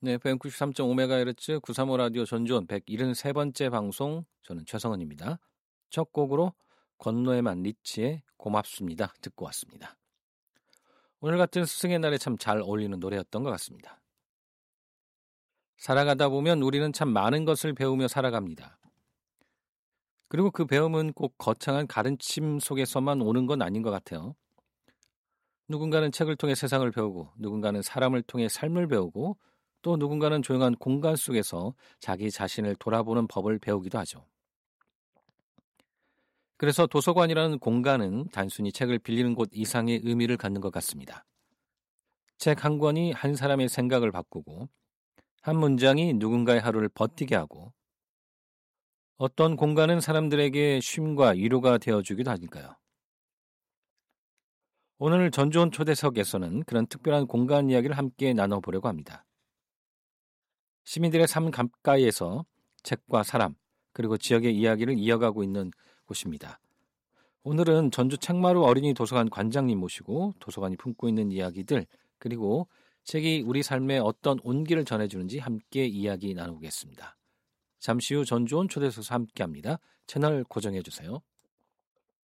네, FM 93.5MHz 935 라디오 전주원 173번째 방송, 저는 최성은입니다. 첫 곡으로 권노에만 리치의 고맙습니다 듣고 왔습니다. 오늘 같은 스승의 날에 참 잘 어울리는 노래였던 것 같습니다. 살아가다 보면 우리는 참 많은 것을 배우며 살아갑니다. 그리고 그 배움은 꼭 거창한 가르침 속에서만 오는 건 아닌 것 같아요. 누군가는 책을 통해 세상을 배우고, 누군가는 사람을 통해 삶을 배우고, 또 누군가는 조용한 공간 속에서 자기 자신을 돌아보는 법을 배우기도 하죠. 그래서 도서관이라는 공간은 단순히 책을 빌리는 곳 이상의 의미를 갖는 것 같습니다. 책 한 권이 한 사람의 생각을 바꾸고, 한 문장이 누군가의 하루를 버티게 하고, 어떤 공간은 사람들에게 쉼과 위로가 되어주기도 하니까요. 오늘 전주원 초대석에서는 그런 특별한 공간 이야기를 함께 나눠보려고 합니다. 시민들의 삶 가까이에서 책과 사람, 그리고 지역의 이야기를 이어가고 있는 곳입니다. 오늘은 전주 책마루 어린이 도서관 관장님 모시고 도서관이 품고 있는 이야기들, 그리고 책이 우리 삶에 어떤 온기를 전해주는지 함께 이야기 나누겠습니다. 잠시 후 전주원 초대석에서 함께합니다. 채널 고정해주세요.